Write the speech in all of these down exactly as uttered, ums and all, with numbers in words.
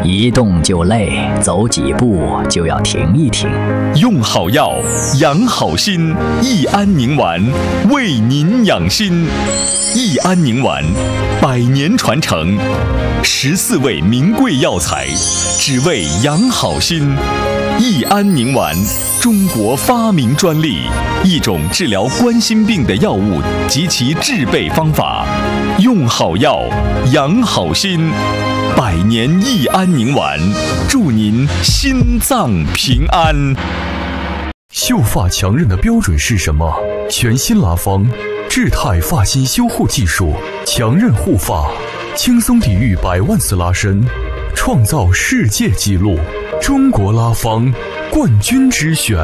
一动就累，走几步就要停一停。 用好药，养好心，益安宁丸为您养心。益安宁丸，百年传承，十四味名贵药材，只为养好心。益安宁丸，中国发明专利，一种治疗冠心病的药物及其制备方法。用好药，养好心。百年益安宁丸，祝您心脏平安。 秀发强韧的标准是什么？全新拉芳智泰发型修护技术，强韧护发，轻松抵御百万次拉伸，创造世界纪录。中国拉芳冠军之选。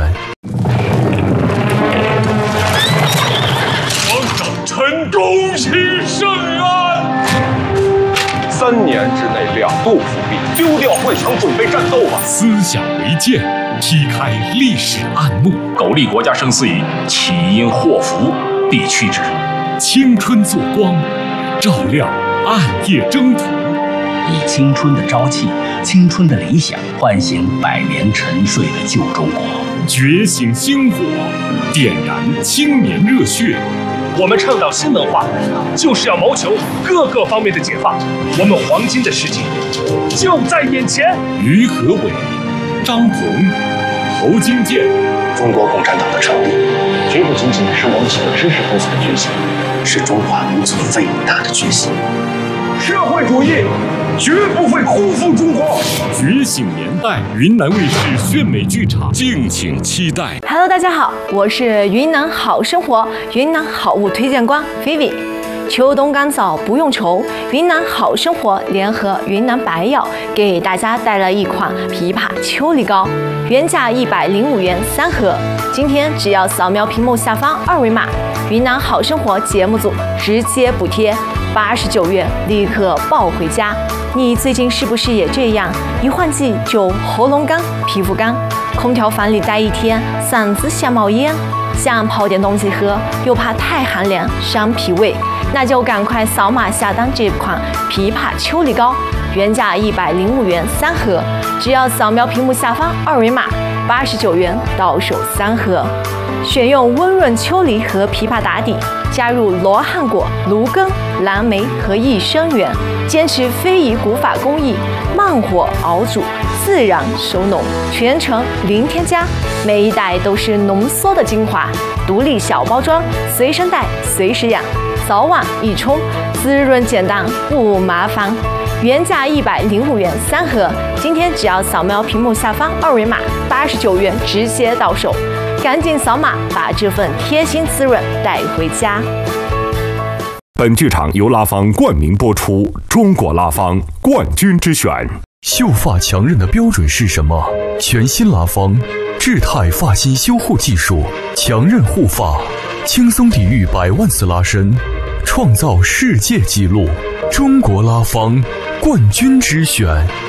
皇上臣恭喜圣安。三年之内两度复辟，丢掉幻想，准备战斗吧。 思想为鉴，劈开历史暗幕。 苟利国家生死以，岂因祸福，必趋之。 青春作光，照亮暗夜征途。 以青春的朝气、青春的理想，唤醒百年沉睡的旧中国。 觉醒星火，点燃青年热血。 我们倡导新文化，就是要谋求各个方面的解放。我们黄金的时机就在眼前。 于和伟、张鹏、侯金健。 中国共产党的成立，绝不仅仅是我们几个知识分子的决心，是中华民族伟大的决心。 社会主义绝不会辜负中国。 觉醒年代，云南卫视炫美剧场，敬请期待。 Hello， 大家好，我是云南好生活云南好物推荐官菲菲。秋冬干燥不用愁，云南好生活联合云南白药给大家带来一款枇杷秋梨膏，原价一百零五元三盒，今天只要扫描屏幕下方二维码，云南好生活节目组直接补贴八十九元，立刻抱回家。你最近是不是也这样？一换季就喉咙干、皮肤干，空调房里待一天，嗓子像冒烟，想泡点东西喝，又怕太寒凉伤脾胃，那就赶快扫码下单这款枇杷秋梨膏，原价一百零五元三盒，只要扫描屏幕下方二维码，八十九元到手三盒。选用温润秋梨和枇杷打底，加入罗汉果、芦根、蓝莓和益生元，坚持非遗古法工艺，慢火熬煮，自然收浓，全程零添加，每一袋都是浓缩的精华，独立小包装，随身带，随时养，早晚一冲，滋润简单不麻烦。原价一百零五元三盒，今天只要扫描屏幕下方二维码，八十九元直接到手。赶紧扫码，把这份贴心滋润带回家。 本剧场由拉芳冠名播出，中国拉芳冠军之选。 秀发强韧的标准是什么？全新拉芳智泰发型修护技术，强韧护发，轻松抵御百万次拉伸，创造世界纪录。中国拉芳冠军之选。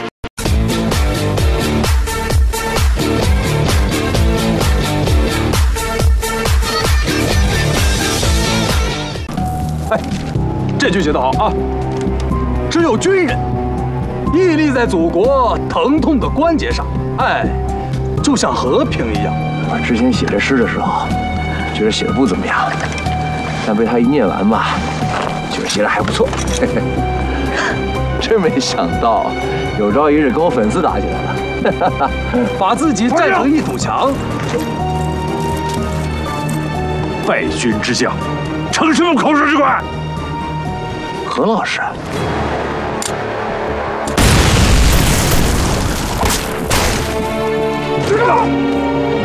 哎，这句写得好啊！只有军人屹立在祖国疼痛的关节上，哎，就像和平一样。 我之前写这诗的时候，觉得写的不怎么样，但被他一念完吧，觉得写的还不错。嘿嘿，真没想到，有朝一日跟我粉丝打起来了， 把自己站成一堵墙。 败军之将，称什么口舌之快？ 何老师，